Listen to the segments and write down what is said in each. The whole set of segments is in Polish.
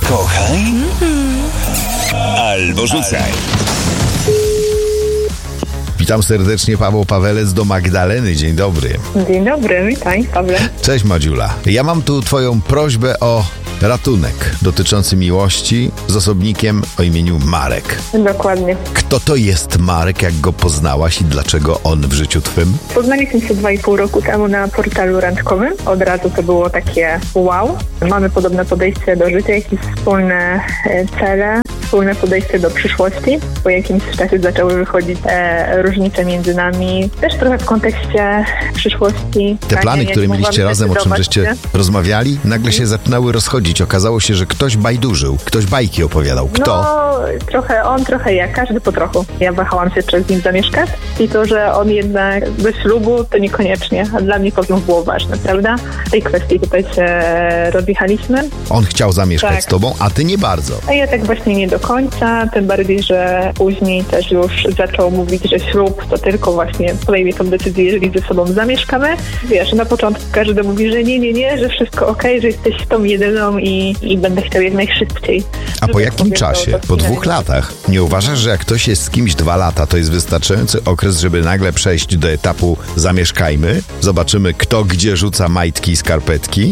Kochaj albo rzucaj. Witam serdecznie, Paweł Pawelec do Magdaleny. Dzień dobry. Dzień dobry, witaj, Pawle. Cześć, Madziula. Ja mam tu twoją prośbę o ratunek dotyczący miłości z osobnikiem o imieniu Marek. Dokładnie. Kto to jest Marek, jak go poznałaś i dlaczego on w życiu twym? Poznaliśmy się 2,5 roku temu na portalu randkowym. Od razu to było takie wow. Mamy podobne podejście do życia, jakieś wspólne cele, wspólne podejście do przyszłości. Po jakimś czasie zaczęły wychodzić różnice między nami. Też trochę w kontekście przyszłości. Te plany, które mieliście razem, o czym żeście rozmawiali, nagle się zaczynały rozchodzić. Okazało się, że ktoś bajdurzył, ktoś bajki opowiadał. Kto? No, trochę on, trochę ja, każdy po trochu. Ja wahałam się, czy z nim zamieszkać i to, że on jednak do ślubu, to niekoniecznie. A dla mnie to było ważne, prawda? W tej kwestii tutaj się rozjechaliśmy. On chciał zamieszkać z tobą, a ty nie bardzo. A ja tak właśnie nie do końca, tym bardziej, że później też już zaczął mówić, że ślub to tylko właśnie podejmie tą decyzję, jeżeli ze sobą zamieszkamy. Wiesz, na początku każdy mówi, że nie, że wszystko okej, że jesteś tą jedyną i będę chciał jak najszybciej. A po jakim czasie? Po 2 latach? Nie uważasz, że jak ktoś jest z kimś 2 lata, to jest wystarczający okres, żeby nagle przejść do etapu zamieszkajmy? Zobaczymy, kto gdzie rzuca majtki i skarpetki?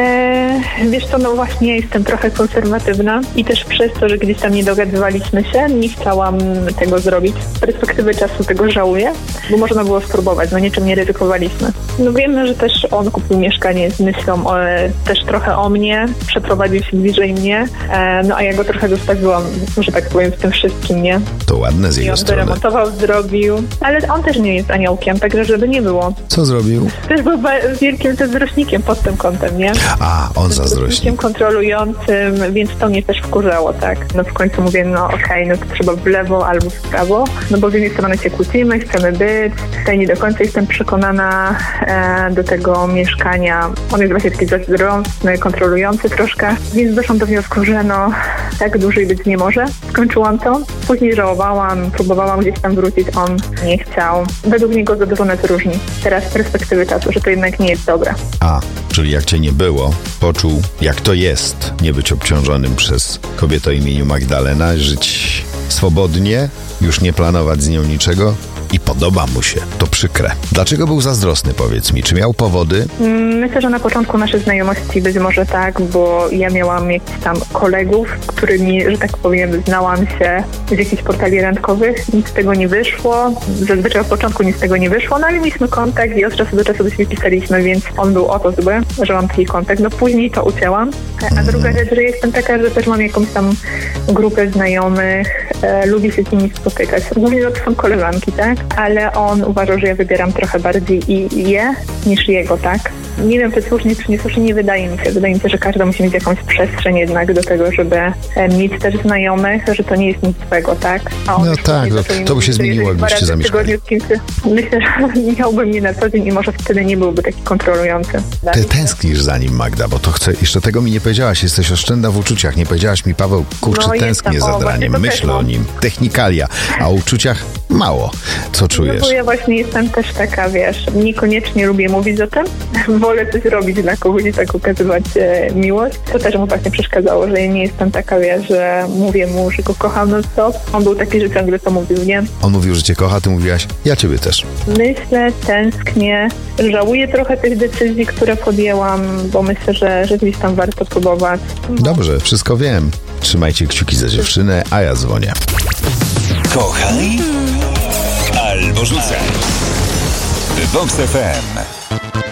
Wiesz co, no właśnie ja jestem trochę konserwatywna i też przez to, że gdzieś tam nie dogadywaliśmy się, nie chciałam tego zrobić. Z perspektywy czasu tego żałuję, bo można było spróbować, no niczym nie ryzykowaliśmy. No wiemy, że też on kupił mieszkanie z myślą też trochę o mnie, przeprowadził się bliżej mnie, no a ja go trochę zostawiłam, że tak powiem, z tym wszystkim, nie? To ładne z jego strony. I on wyremontował, zrobił, ale on też nie jest aniołkiem, także żeby nie było. Co zrobił? Też był wielkim zazdrośnikiem pod tym kątem, nie? A, on zazdrośnik. Kontrolującym, więc to mnie też wkurzało, tak? No w końcu mówię, no okej, no to trzeba w lewo albo w prawo, no bo z jednej strony się kłócimy, chcemy być, tutaj nie do końca jestem przekonana do tego mieszkania. On jest właśnie taki zazdrosny, kontrolujący troszkę, więc doszłam do wniosku, że no tak dłużej być nie może. Skończyłam to, później żałowałam, próbowałam gdzieś tam wrócić, on nie chciał. Według niego za dużo nas różni. Teraz z perspektywy czasu, że to jednak nie jest dobre. A, czyli jak cię nie było, poczuł, jak to jest nie być obciążonym przez kobietę o imieniu Magdalena, żyć swobodnie, już nie planować z nią niczego i podoba mu się. To przykre. Dlaczego był zazdrosny, powiedz mi? Czy miał powody? Myślę, że na początku naszej znajomości być może tak, bo ja miałam jakichś tam kolegów, którymi, że tak powiem, znałam się z jakichś portali randkowych. Nic z tego nie wyszło. Zazwyczaj od początku nic z tego nie wyszło, no ale mieliśmy kontakt i od czasu do czasu do siebie pisaliśmy, więc on był o to zły, że mam taki kontakt. No później to ucięłam. A druga rzecz, że jestem taka, że też mam jakąś tam grupę znajomych, lubię się z nimi spotykać. Głównie to są koleżanki, tak? Ale on uważał, że ja wybieram trochę bardziej je niż jego, tak? Nie wiem, czy słusznie, czy niesłusznie, nie wydaje mi się. Wydaje mi się, że każdy musi mieć jakąś przestrzeń jednak do tego, żeby mieć też znajomych, że to nie jest nic złego, tak? A on no tak, to by się zmieniło, jakbyście zamieszkali. Myślę, że miałby mnie na co dzień i może wtedy nie byłby taki kontrolujący. Ty tęsknisz za nim, Magda, bo to chcę, jeszcze tego mi nie powiedziałaś, jesteś oszczędna w uczuciach. Nie powiedziałaś mi, Paweł, kurczę, tęsknię za Draniem, myślę o nim, technikalia, a o uczuciach mało. Co czujesz? No bo ja właśnie jestem też taka, wiesz, niekoniecznie lubię mówić o tym, wolę coś robić dla kogoś i tak ukazywać miłość. To też mu właśnie przeszkadzało, że ja nie jestem taka, wiesz, że mówię mu, że go kocham non-stop. On był taki, że ciągle to mówił, nie? On mówił, że cię kocha, ty mówiłaś, ja ciebie też. Myślę, tęsknię, żałuję trochę tych decyzji, które podjęłam, bo myślę, że gdzieś tam warto próbować. Dobrze, wszystko wiem. Trzymajcie kciuki za dziewczynę, a ja dzwonię. Kochaj albo rzucaj. Vox FM.